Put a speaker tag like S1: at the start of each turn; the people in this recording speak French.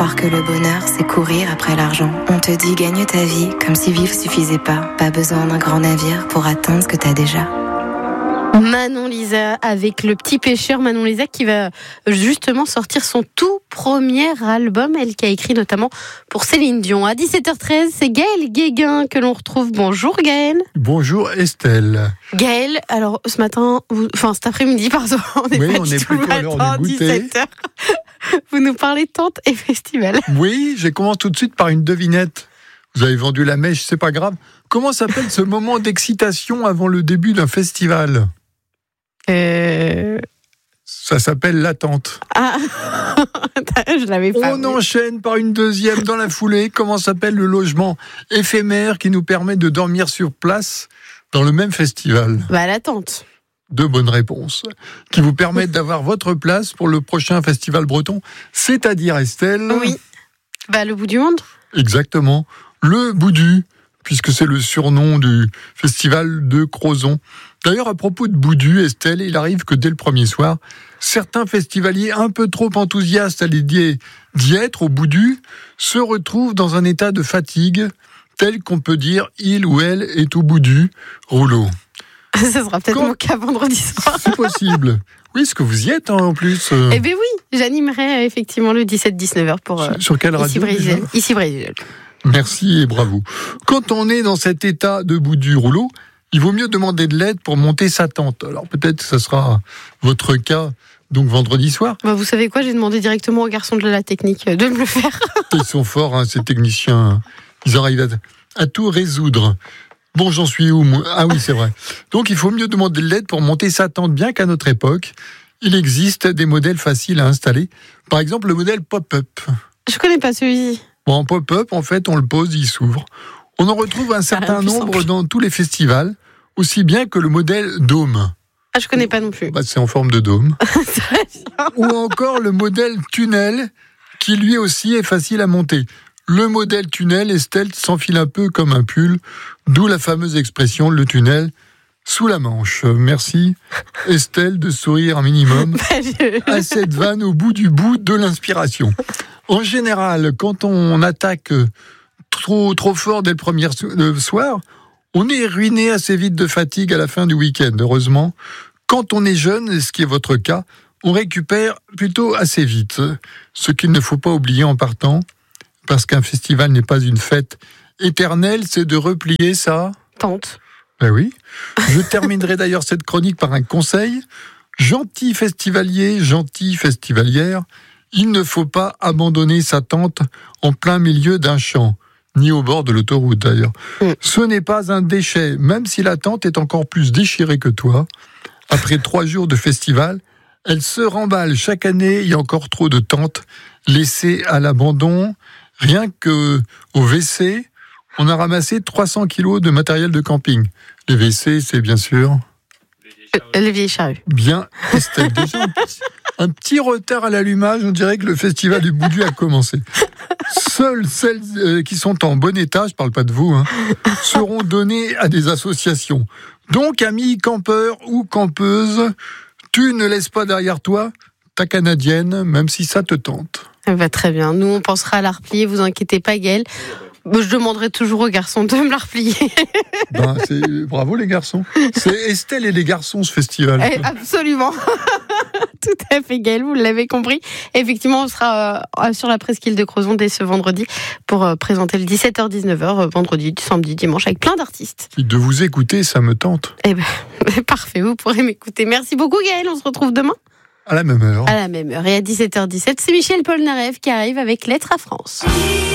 S1: croire que le bonheur, c'est courir après l'argent. On te dit gagne ta vie, comme si vivre suffisait pas. Pas besoin d'un grand navire pour atteindre ce que t'as déjà.
S2: Manon Lisa avec Le Petit Pêcheur. Manon Lisa qui va justement sortir son tout premier album, elle qui a écrit notamment pour Céline Dion. À 17h13, c'est Gaël Guéguin que l'on retrouve. Bonjour Gaël.
S3: Bonjour Estelle.
S2: Gaël, alors cet après-midi, pardon, on est
S3: plutôt à l'heure du goûter.
S2: 17h. Vous nous parlez tente et festival.
S3: Oui, je commence tout de suite par une devinette. Vous avez vendu la mèche, c'est pas grave. Comment s'appelle ce moment d'excitation avant le début d'un festival ? Ça s'appelle l'attente.
S2: Ah, je l'avais pas.
S3: On enchaîne par une deuxième dans la foulée. Comment s'appelle le logement éphémère qui nous permet de dormir sur place dans le même festival ?
S2: L'attente.
S3: Deux bonnes réponses qui vous permettent d'avoir votre place pour le prochain festival breton, c'est-à-dire Estelle.
S2: Oui. Le bout du monde.
S3: Exactement. Le Boudu, puisque c'est le surnom du festival de Crozon. D'ailleurs, à propos de Boudu, Estelle, il arrive que dès le premier soir, certains festivaliers un peu trop enthousiastes à l'idée d'y être au Boudu se retrouvent dans un état de fatigue, tel qu'on peut dire il ou elle est au Boudu, rouleau.
S2: Ça sera peut-être mon cas vendredi soir.
S3: C'est possible. Oui, est-ce que vous y êtes en plus
S2: Eh bien oui, j'animerai effectivement le 17-19h pour
S3: sur quelle radio
S2: Ici Brésil.
S3: Merci et bravo. Quand on est dans cet état de Boudu rouleau, il vaut mieux demander de l'aide pour monter sa tente. Alors peut-être que ça sera votre cas donc vendredi soir.
S2: Vous savez quoi, j'ai demandé directement aux garçons de la technique de me le faire.
S3: Ils sont forts, ces techniciens. Ils arrivent à tout résoudre. Bon, j'en suis où moi ? Ah oui, c'est vrai. Donc il faut mieux demander de l'aide pour monter sa tente, bien qu'à notre époque, il existe des modèles faciles à installer. Par exemple, le modèle pop-up.
S2: Je connais pas celui-ci.
S3: En pop-up, en fait, on le pose, il s'ouvre. On en retrouve un certain nombre dans tous les festivals, aussi bien que le modèle dôme.
S2: Ah, je connais pas non plus.
S3: C'est en forme de dôme. Ou encore le modèle tunnel, qui lui aussi est facile à monter. Le modèle tunnel, Estelle, s'enfile un peu comme un pull, d'où la fameuse expression, le tunnel sous la manche. Merci, Estelle, de sourire un minimum à cette vanne au bout de l'inspiration. En général, quand on attaque trop fort dès le premier soir, on est ruiné assez vite de fatigue à la fin du week-end. Heureusement, quand on est jeune, ce qui est votre cas, on récupère plutôt assez vite. Ce qu'il ne faut pas oublier en partant, parce qu'un festival n'est pas une fête éternelle, c'est de replier sa
S2: tente.
S3: Ben oui. Je terminerai d'ailleurs cette chronique par un conseil. Gentil festivalier, gentille festivalière, il ne faut pas abandonner sa tente en plein milieu d'un champ, ni au bord de l'autoroute d'ailleurs. Ce n'est pas un déchet, même si la tente est encore plus déchirée que toi. Après 3 jours de festival, elle se remballe. Chaque année, il y a encore trop de tentes laissées à l'abandon. Rien qu'au WC, on a ramassé 300 kilos de matériel de camping. Les WC, c'est bien sûr...
S2: Les vieilles charrues.
S3: Bien, Estelle. Déjà, un petit retard à l'allumage, on dirait que le festival du Boudu a commencé. Seules celles qui sont en bon état, je ne parle pas de vous, seront données à des associations. Donc, amis campeurs ou campeuses, tu ne laisses pas derrière toi ta canadienne, même si ça te tente.
S2: Très bien. Nous, on pensera à la replier, vous inquiétez pas, Gaël. Je demanderai toujours aux garçons de me la replier.
S3: Bravo les garçons. C'est Estelle et les garçons ce festival.
S2: Absolument. Tout à fait, Gaël, vous l'avez compris. Effectivement, on sera sur la presqu'île de Crozon dès ce vendredi pour présenter le 17h-19h, vendredi, samedi, dimanche, avec plein d'artistes.
S3: De vous écouter, ça me tente.
S2: Parfait, vous pourrez m'écouter. Merci beaucoup, Gaël. On se retrouve demain.
S3: À la même heure.
S2: À la même heure. Et à 17h17, c'est Michel Polnareff qui arrive avec Lettre à France.